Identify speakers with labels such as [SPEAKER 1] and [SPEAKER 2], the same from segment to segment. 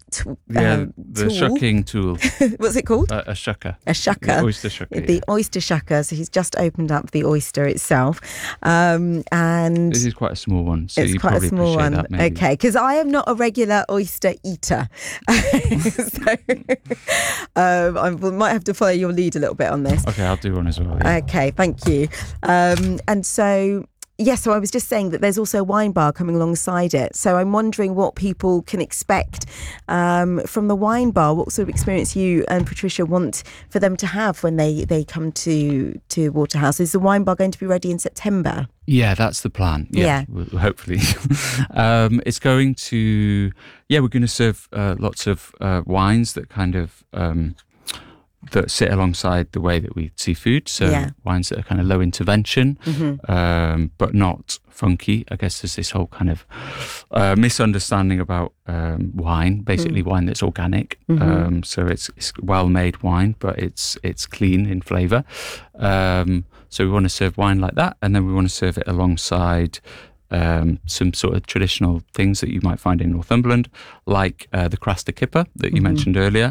[SPEAKER 1] the shucking tool.
[SPEAKER 2] What's it called?
[SPEAKER 1] A shucker.
[SPEAKER 2] A shucker.
[SPEAKER 1] The oyster shucker.
[SPEAKER 2] The oyster shucker. So he's just opened up the oyster itself. And
[SPEAKER 1] this is quite a small one. So
[SPEAKER 2] it's
[SPEAKER 1] you
[SPEAKER 2] quite
[SPEAKER 1] probably
[SPEAKER 2] a small
[SPEAKER 1] appreciate
[SPEAKER 2] one.
[SPEAKER 1] that, maybe.
[SPEAKER 2] Okay, because I am not a regular oyster eater. So I might have to follow your lead a little bit on this.
[SPEAKER 1] Okay, I'll do one as well. Yeah.
[SPEAKER 2] Okay, thank you. And so... Yes, so I was just saying that there's also a wine bar coming alongside it. So I'm wondering what people can expect from the wine bar. What sort of experience you and Patricia want for them to have when they come to Waterhouse? Is the wine bar going to be ready in September?
[SPEAKER 1] Yeah, that's the plan. Yeah. Hopefully. It's going to... Yeah, we're going to serve lots of wines that kind of... that sit alongside the way that we see food. So wines that are kind of low intervention, but not funky. I guess there's this whole kind of misunderstanding about wine, basically wine that's organic. So it's well-made wine, but it's clean in flavour. So we want to serve wine like that, and then we want to serve it alongside some sort of traditional things that you might find in Northumberland, like the Craster Kipper that you mentioned earlier.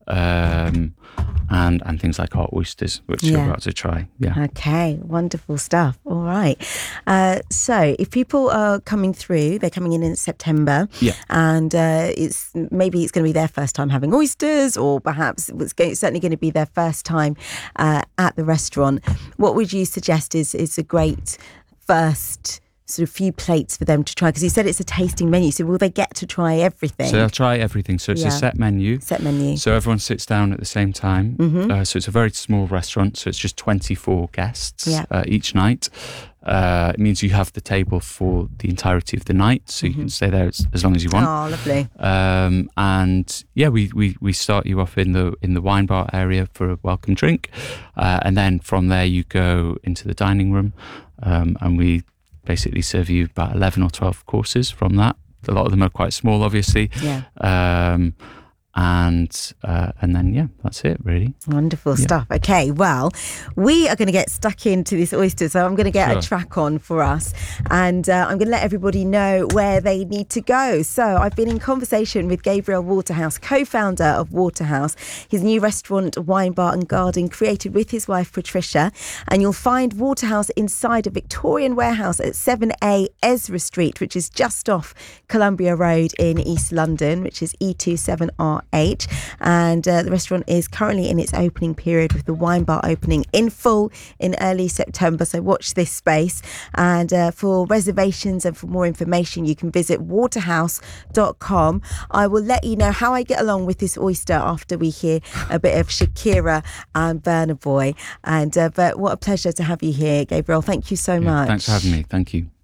[SPEAKER 1] And things like hot oysters, which you're about to try. Yeah.
[SPEAKER 2] Okay, wonderful stuff. All right. So if people are coming through, they're coming in September.
[SPEAKER 1] Yeah.
[SPEAKER 2] And it's going to be their first time having oysters, or perhaps it's certainly going to be their first time at the restaurant. What would you suggest is a great first sort of few plates for them to try? Because you said it's a tasting menu, so will they get to try everything?
[SPEAKER 1] So they'll try everything. So it's a set menu. So everyone sits down at the same time. So it's a very small restaurant, so it's just 24 guests each night. It means you have the table for the entirety of the night, so you can stay there as long as you want.
[SPEAKER 2] Oh, lovely.
[SPEAKER 1] And yeah, we start you off in the wine bar area for a welcome drink, and then from there you go into the dining room, and we basically serve you about 11 or 12 courses from that. A lot of them are quite small, obviously. And then, that's it, really.
[SPEAKER 2] Wonderful stuff. Okay, well, we are going to get stuck into this oyster, so I'm going to get a track on for us, and I'm going to let everybody know where they need to go. So I've been in conversation with Gabriel Waterhouse, co-founder of Waterhouse, his new restaurant, wine bar and garden created with his wife Patricia, and you'll find Waterhouse inside a Victorian warehouse at 7A Ezra Street, which is just off Columbia Road in East London, which is E27RH. And the restaurant is currently in its opening period, with the wine bar opening in full in early September. So watch this space. And for reservations and for more information, you can visit waterhouse.com. I will let you know how I get along with this oyster after we hear a bit of Shakira and Burna Boy. And but what a pleasure to have you here, Gabriel. Thank you so much.
[SPEAKER 1] Thanks for having me. Thank you.